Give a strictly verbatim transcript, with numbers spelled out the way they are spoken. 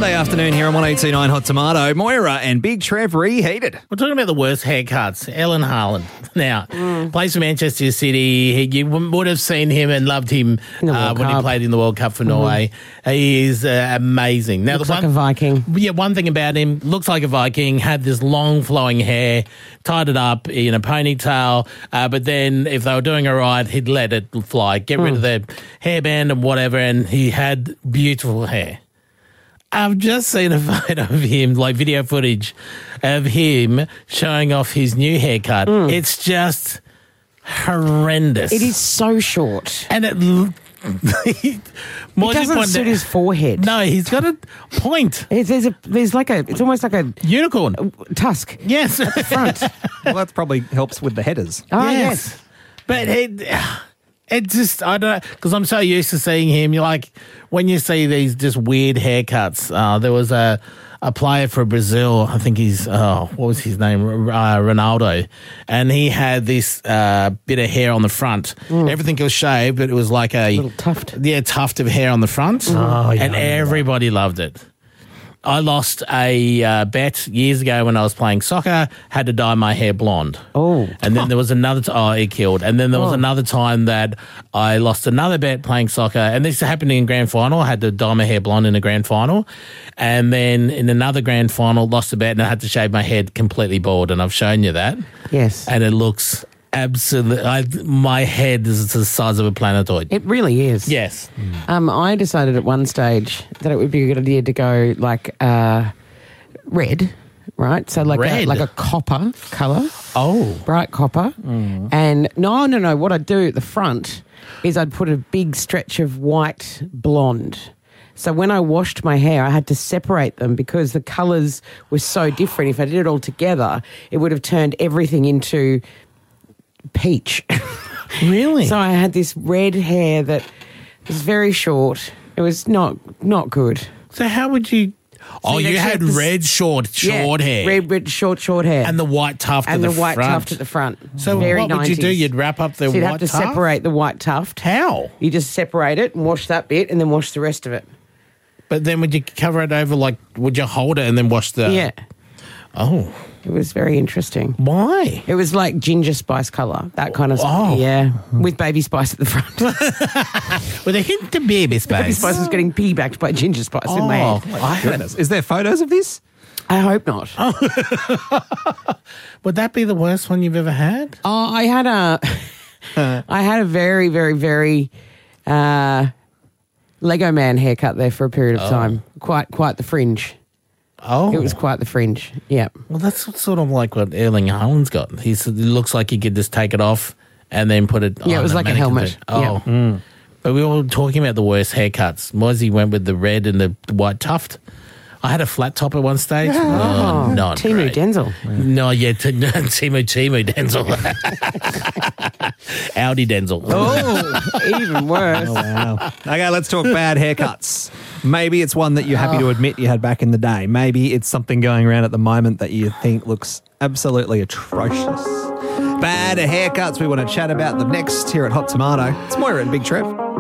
Monday afternoon here on one eight two nine Hot Tomato. Moira and Big Trev reheated. We're talking about the worst haircuts. Ellen Haaland. Now, mm. plays for Manchester City. He, you would have seen him and loved him uh, when he played in the World Cup for mm. Norway. He is uh, amazing. Now, looks the like one, a Viking. Yeah, one thing about him, looks like a Viking, had this long flowing hair, tied it up in a ponytail, uh, but then if they were doing it right, he'd let it fly, get mm. rid of the hairband and whatever, and he had beautiful hair. I've just seen a photo of him, like video footage of him showing off his new haircut. Mm. It's just horrendous. It is so short. And it... it doesn't suit his forehead. No, he's got a point. It's, there's, a, there's like a... It's almost like a... Unicorn. A tusk. Yes. At the front. Well, that probably helps with the headers. Oh, yes. yes. But it... It just, I don't know, because I'm so used to seeing him. You're like, when you see these just weird haircuts, uh, there was a, a player for Brazil, I think he's, oh, what was his name? Uh, Ronaldo. And he had this uh, bit of hair on the front. Mm. Everything was shaved, but it was like a, a little tuft. Yeah, tuft of hair on the front. Mm. Oh, yeah, and everybody loved it. I lost a uh, bet years ago when I was playing soccer, had to dye my hair blonde. Oh. And then there was another time, oh, it killed. And then there was oh. another time that I lost another bet playing soccer, and this happened in grand final. I had to dye my hair blonde in a grand final. And then in another grand final, lost a bet, and I had to shave my head completely bald, and I've shown you that. Yes. And it looks... Absolutely. I, my head is the size of a planetoid. It really is. Yes. Mm. Um, I decided at one stage that it would be a good idea to go like uh, red, right? So like a, like a copper colour. Oh. Bright copper. Mm. And no, no, no. What I'd do at the front is I'd put a big stretch of white blonde. So when I washed my hair, I had to separate them because the colours were so different. If I did it all together, it would have turned everything into... peach. Really? So I had this red hair that was very short. It was not not good. So how would you... So oh, you had this, red, short, short yeah, hair. red, red, short, short hair. And the white tuft and at the, the white front. tuft at the front. So very what would nineties. you do? You'd wrap up the so you'd white have to tuft? separate the white tuft. How? You just separate it and wash that bit and then wash the rest of it. But then would you cover it over, like, would you hold it and then wash the... Yeah. Oh. It was very interesting. Why? It was like ginger spice colour, that kind of stuff. Oh. Yeah, with baby spice at the front. With a hint of baby spice. Baby spice was getting piggybacked by ginger spice oh, in my head. My goodness. Is there photos of this? I hope not. Oh. Would that be the worst one you've ever had? Oh, I had a, I had a very, very, very uh, Lego Man haircut there for a period of oh. time. Quite, quite the fringe. Oh. It was quite the fringe, yeah. Well, that's sort of like what Erling Haaland's got. He's, it looks like he could just take it off and then put it yeah, on. Yeah, it was like a helmet. Thing. Oh. Yeah. Mm. But we were talking about the worst haircuts. Mozzie went with the red and the white tuft. I had a flat top at one stage. Oh, oh not Timu great. Denzel. No, yeah, t- no, Timu Timu Denzel. Audi Denzel. Oh, even worse. Oh, wow. Okay, let's talk bad haircuts. Maybe it's one that you're happy oh. to admit you had back in the day. Maybe it's something going around at the moment that you think looks absolutely atrocious. Bad haircuts. We want to chat about them next here at Hot Tomato. It's Moira and Big Trev.